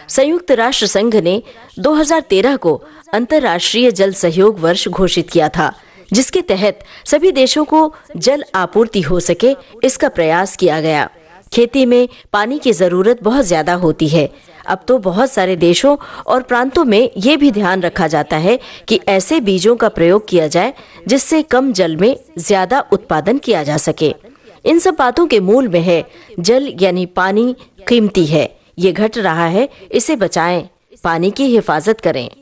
संयुक्त राष्ट्र संघ ने 2013 को अंतर्राष्ट्रीय जल सहयोग वर्ष घोषित किया था, जिसके तहत सभी देशों को जल आपूर्ति हो सके, इसका प्रयास किया गया। खेती में पानी की जरूरत बहुत ज्यादा होती है। अब तो बहुत सारे देशों और प्रांतों में ये भी ध्यान रखा जाता है कि ऐसे बीजों का प्रयोग किया जाए जिससे कम जल में ज्यादा उत्पादन किया जा सके। इन सब बातों के मूल में है जल यानी पानी कीमती है, ये घट रहा है, इसे बचाएं, पानी की हिफाजत करें।